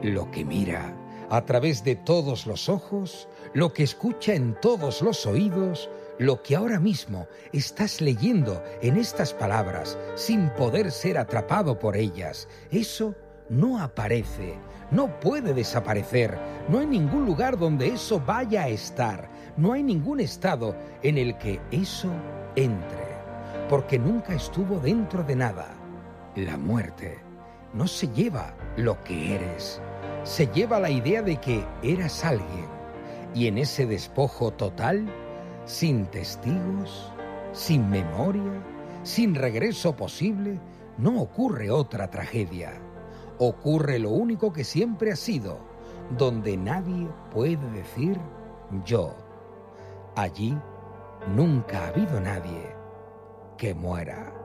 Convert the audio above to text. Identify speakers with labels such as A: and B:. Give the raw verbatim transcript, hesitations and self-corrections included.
A: Lo que mira a través de todos los ojos, lo que escucha en todos los oídos, lo que ahora mismo estás leyendo en estas palabras sin poder ser atrapado por ellas, eso no aparece, no puede desaparecer, no hay ningún lugar donde eso vaya a estar, no hay ningún estado en el que eso entre, porque nunca estuvo dentro de nada. La muerte no se lleva lo que eres, se lleva la idea de que eras alguien, y en ese despojo total, sin testigos, sin memoria, sin regreso posible, no ocurre otra tragedia. Ocurre lo único que siempre ha sido, donde nadie puede decir yo. Allí nunca ha habido nadie que muera.